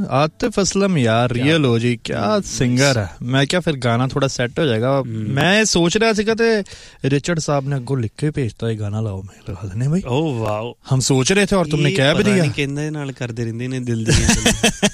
आतिफ असलम यार रियल हो जी, क्या सिंगर है। मैं क्या फिर गाना थोड़ा सेट हो जाएगा। मैं सोच रहा सीगा ते रिचर्ड साहब ने अगों लिख के भेजता है गाना लाओ, मैं लगा देने भाई। ओह वाओ, हम सोच रहे थे और तुमने कह भी दिया। कहंदे नाल करदे रहंदे ने दिल दी